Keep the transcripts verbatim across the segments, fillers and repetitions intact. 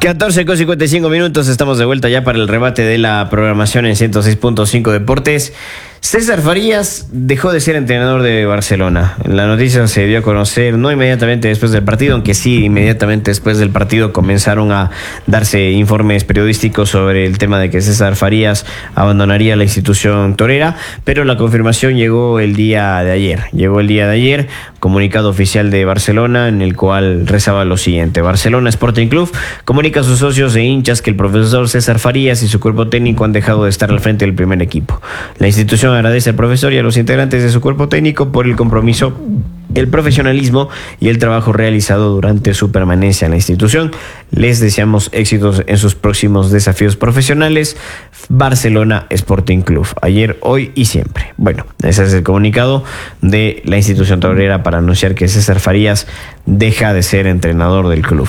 catorce con cincuenta y cinco minutos, estamos de vuelta ya para el remate de la programación en ciento seis punto cinco Deportes. César Farías dejó de ser entrenador de Barcelona. La noticia se dio a conocer no inmediatamente después del partido, aunque sí inmediatamente después del partido comenzaron a darse informes periodísticos sobre el tema de que César Farías abandonaría la institución torera, pero la confirmación llegó el día de ayer. Llegó el día de ayer, comunicado oficial de Barcelona en el cual rezaba lo siguiente: Barcelona Sporting Club comunica a sus socios e hinchas que el profesor César Farías y su cuerpo técnico han dejado de estar al frente del primer equipo. La institución agradece al profesor y a los integrantes de su cuerpo técnico por el compromiso, el profesionalismo y el trabajo realizado durante su permanencia en la institución. Les deseamos éxitos en sus próximos desafíos profesionales. Barcelona Sporting Club. Ayer, hoy y siempre. Bueno, ese es el comunicado de la institución torera para anunciar que César Farías deja de ser entrenador del club.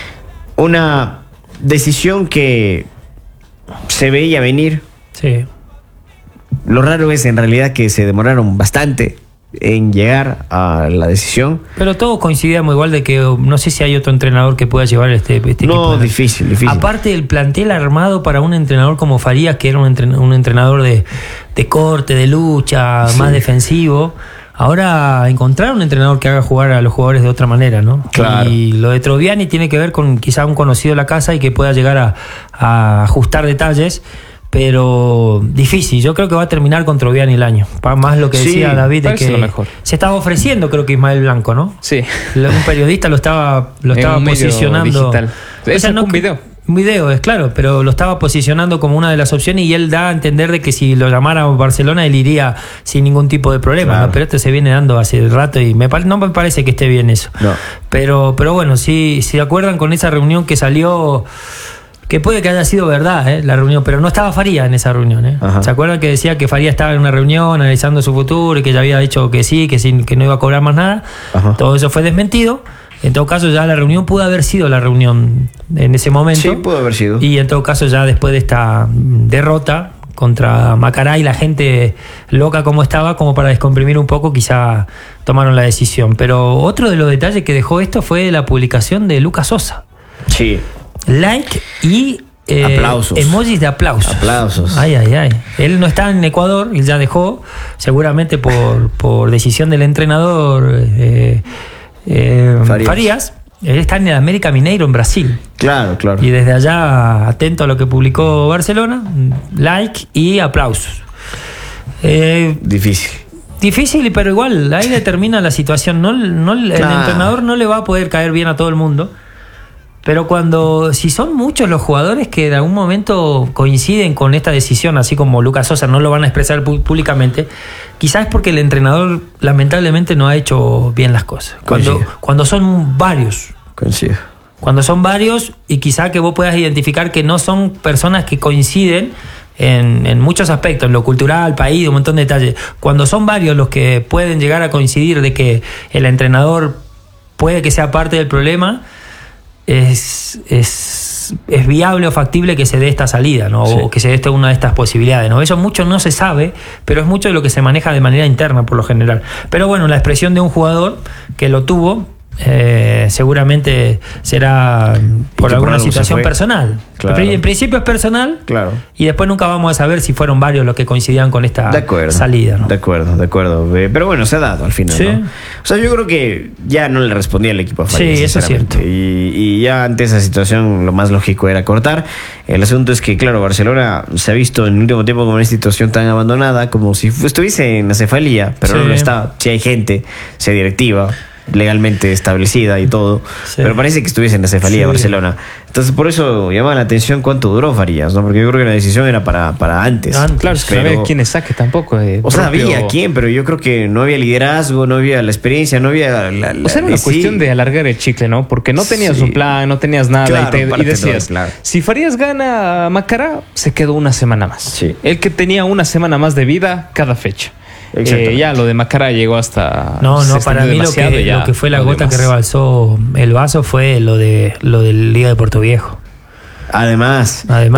Una decisión que se veía venir. Sí. Lo raro es en realidad que se demoraron bastante en llegar a la decisión. Pero todos coincidíamos igual de que no sé si hay otro entrenador que pueda llevar este, este no, equipo. No, difícil, difícil. Aparte del plantel armado para un entrenador como Farías, que era un, entren, un entrenador de, de corte, de lucha, sí, más defensivo. Ahora encontrar un entrenador que haga jugar a los jugadores de otra manera, ¿no? Claro. Y lo de Troviani tiene que ver con quizá un conocido de la casa y que pueda llegar a, a ajustar detalles. Pero difícil, yo creo que va a terminar con Troviani el año. Más lo que decía sí, David, de que se estaba ofreciendo, creo que Ismael Blanco, ¿no? Sí. Un periodista lo estaba, lo estaba un posicionando. Digital. O sea, no, un video. Un video, es claro, pero lo estaba posicionando como una de las opciones y él da a entender de que si lo llamara a Barcelona él iría sin ningún tipo de problema, claro, ¿no? Pero esto se viene dando hace rato y me, no me parece que esté bien eso. No. Pero, pero bueno, si se acuerdan con esa reunión que salió, que puede que haya sido verdad, ¿eh? La reunión, pero no estaba Farías en esa reunión, ¿eh? ¿Se acuerdan que decía que Farías estaba en una reunión analizando su futuro y que ya había dicho que sí, que, sí, que no iba a cobrar más nada? Ajá. Todo eso fue desmentido. En todo caso, ya la reunión pudo haber sido la reunión en ese momento. Sí, pudo haber sido. Y en todo caso, ya después de esta derrota contra Macará y la gente loca como estaba, como para descomprimir un poco, quizá tomaron la decisión. Pero otro de los detalles que dejó esto fue la publicación de Lucas Sosa. Sí. Like y eh, aplausos. Emojis de aplausos. Aplausos. Ay, ay, ay. Él no está en Ecuador, él ya dejó, seguramente por, por decisión del entrenador eh, eh, Farías. Farías. Él está en el América Mineiro en Brasil. Claro, claro. Y desde allá, atento a lo que publicó Barcelona, like y aplausos. Eh, Difícil. Difícil, pero igual, ahí determina la situación. No, no, el nah. entrenador no le va a poder caer bien a todo el mundo. Pero cuando, si son muchos los jugadores que en algún momento coinciden con esta decisión, así como Lucas Sosa no lo van a expresar públicamente, quizás es porque el entrenador lamentablemente no ha hecho bien las cosas. Cuando, cuando son varios. Coincido. Cuando son varios y quizá que vos puedas identificar que no son personas que coinciden en, en muchos aspectos, en lo cultural, país, un montón de detalles. Cuando son varios los que pueden llegar a coincidir de que el entrenador puede que sea parte del problema, Es, es, es viable o factible que se dé esta salida, ¿no? Sí. O que se dé esta, una de estas posibilidades, ¿no? Eso mucho no se sabe, pero es mucho de lo que se maneja de manera interna por lo general. Pero bueno, la expresión de un jugador que lo tuvo eh, seguramente será por por alguna situación personal. Claro. En principio es personal, claro, y después nunca vamos a saber si fueron varios los que coincidían con esta de acuerdo, salida, ¿no? De acuerdo, de acuerdo. Pero bueno, se ha dado al final, ¿sí? ¿no? O sea, yo creo que ya no le respondía el equipo a Farías. Sí, eso es cierto. Y, y ya ante esa situación lo más lógico era cortar. El asunto es que, claro, Barcelona se ha visto en el último tiempo como una institución tan abandonada, como si estuviese en la cefalía, pero sí, no lo está. Si hay gente, si hay directiva legalmente establecida y todo, sí, pero parece que estuviese en la cefalía de sí. Barcelona. Entonces por eso llamaba la atención cuánto duró Farías, ¿no? Porque yo creo que la decisión era para, para antes. Ah, claro, es que no había quien saque tampoco. Eh, o sea, propio... había quién, pero yo creo que no había liderazgo, no había la experiencia, no había la... la o sea, era una sí. cuestión de alargar el chicle, ¿no? Porque no tenías sí. un plan, no tenías nada, claro, y, te, y decías, claro, si Farías gana a Macará, se quedó una semana más. Sí. El que tenía una semana más de vida cada fecha. Eh, ya lo de Macará llegó hasta... No, no, para mí lo que, lo que fue la gota que rebalsó el vaso fue lo de lo del Liga de Puerto Viejo. Además, Además